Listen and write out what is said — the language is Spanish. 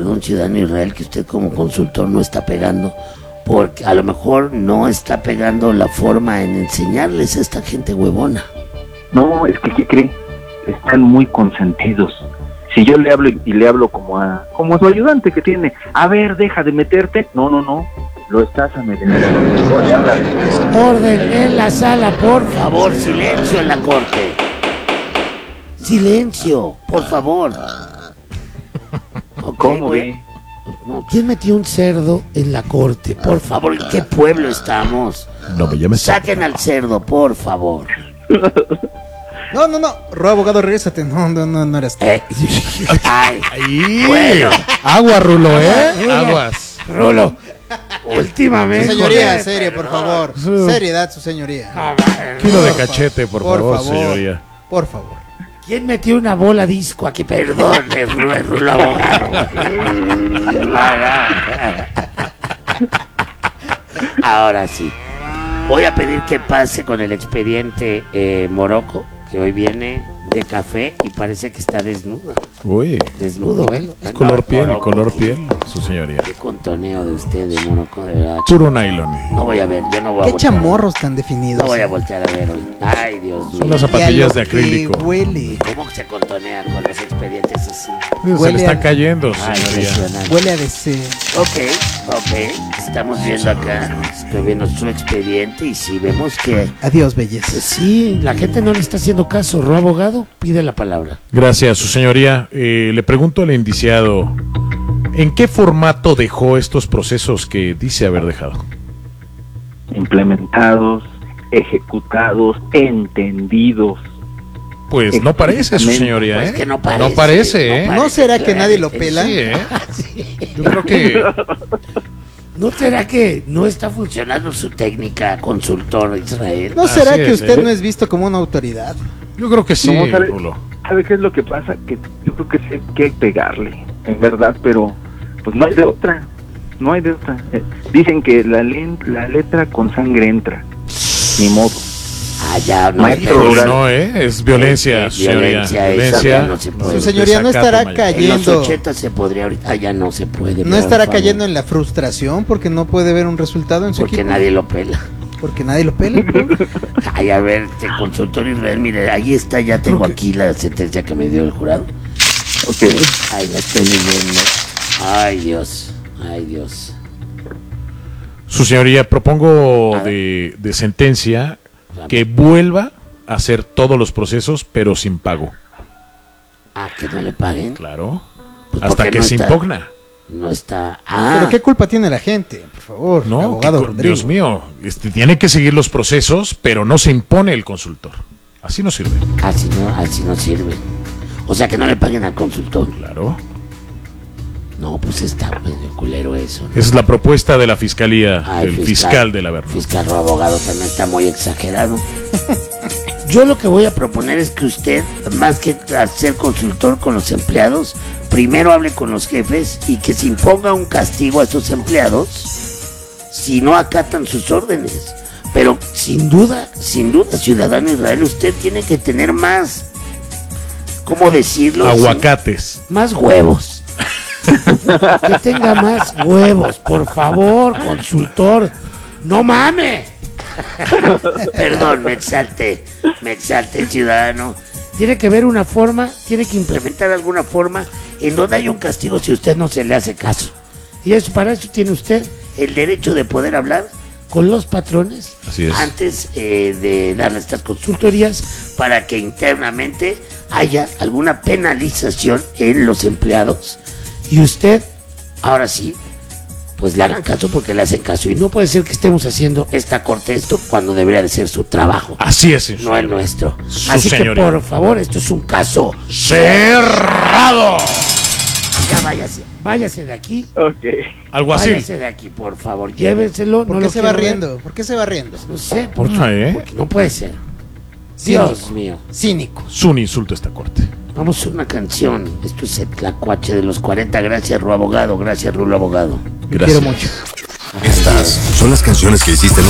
don Ciudadano Israel, que usted como consultor no está pegando, porque a lo mejor no está pegando la forma en enseñarles a esta gente huevona. No, es que, ¿qué cree? Están muy consentidos. Si yo le hablo y le hablo como a su ayudante que tiene, a ver, deja de meterte. No, lo estás amedrentando. Orden en la sala, por favor, silencio en la corte. Silencio, por favor. Okay, ¿Cómo ve? No, ¿quién metió un cerdo en la corte? Por favor, ¿en qué pueblo estamos? No me llames. Saquen al cerdo, por favor. No, Ro abogado, regrésate. No eras tú. Ay, Ahí. bueno. Agua, Rulo, Rulo. Aguas. Rulo, últimamente. Su señoría, serio, por favor. Seriedad, su señoría. Kilo de cachete, por favor, señoría. Por favor. ¿Quién metió una bola disco aquí? Perdón, Rulo abogado. Ahora sí. Voy a pedir que pase con el expediente Morocco, que hoy viene de café y parece que está desnudo. Uy. Desnudo, ¿eh? Es color piel, Morocco. color piel, su señoría. Qué contoneo de usted, de Morocco, de verdad. Puro nylon. No voy a ver, yo no voy a Qué voltear. chamorros tan definidos. No voy a voltear a ver hoy. Ay, Dios mío. Son las zapatillas de acrílico. Huele. ¿Cómo se contonean con los expedientes así? Se Huele le está a- cayendo, Ay, señoría. impresionante. Huele a DC. Ok. Estamos viendo acá, estoy viendo su expediente y si vemos que Adiós, belleza. sí, la gente no le está haciendo caso. Ro abogado, pide la palabra. Gracias, su señoría. Le pregunto al indiciado, ¿en qué formato dejó estos procesos que dice haber dejado? Implementados, ejecutados, entendidos. Pues no parece, su señoría, Pues ¿eh? que no parece, No parece, ¿eh? ¿No será que nadie lo pela? Sí, ¿eh? Yo creo que... ¿No será que no está funcionando su técnica, consultor Israel? ¿No será Así que es, usted ¿eh? no es visto como una autoridad? Yo creo que sí, No, Rulo. ¿Sabe qué es lo que pasa? Que yo creo que sí hay que pegarle, en verdad, pero pues no hay de otra. Dicen que la letra con sangre entra. Ni modo. Ah, ya, no. Maestro ya, rural. No, es violencia, su señoría. esa ya no se puede. Su señoría no Desacato estará mayor. En los cayendo. 80 se podría ahorita, ya no se puede. No por estará favor, cayendo en la frustración porque no puede ver un resultado en su porque equipo. nadie lo pela. Porque nadie lo pela. Ay, a ver, consultor Israel, mire, ahí está, ya tengo aquí la sentencia que me dio el jurado. Ok. Ay, la estoy leyendo. Ay, Dios. Su señoría, propongo A de sentencia que vuelva a hacer todos los procesos, pero sin pago. Ah, que no le paguen. Claro. Pues Hasta porque que no se está- impugna. No está. Pero qué culpa tiene la gente, por favor, No, abogado Rodrigo. Dios mío, tiene que seguir los procesos, pero no se impone el consultor. Así no sirve. Así no sirve. O sea, que no le paguen al consultor. Claro. No, pues está medio culero eso. ¿no? Esa es la propuesta de la fiscalía, Ay, el fiscal de la verdad. Fiscal o abogado también está muy exagerado. Yo lo que voy a proponer es que usted, más que ser consultor con los empleados, primero hable con los jefes y que se imponga un castigo a estos empleados si no acatan sus órdenes. Pero sin duda, ciudadano Israel, usted tiene que tener más, ¿cómo decirlo? Aguacates. Más huevos. Que tenga más huevos, por favor, consultor. No mames. Perdón, me exalté, ciudadano. Tiene que haber una forma, tiene que implementar alguna forma en donde haya un castigo si usted no se le hace caso. Y eso, para eso tiene usted el derecho de poder hablar con los patrones Así es. antes de darle estas consultorías para que internamente haya alguna penalización en los empleados y usted, ahora sí, pues le hagan caso porque le hacen caso. Y no puede ser que estemos haciendo esta corte esto cuando debería de ser su trabajo, Así es, no el nuestro. Su Así señoría. que por favor, esto es un caso. cerrado. Ya váyase de aquí. Ok. Algo así. Váyase de aquí, por favor. Llévenselo. ¿Por no qué lo se va quiero ver. riendo? ¿Por qué se va riendo? No sé, porque, ¿eh? porque no puede ser. Cínico. Dios mío. Cínico. Es un insulto a esta corte. Vamos a una canción. Esto es el Tlacuache de los 40. Gracias, Ru Abogado. Gracias, Rulo Abogado. Gracias. Quiero mucho. Estas son las canciones que hiciste en un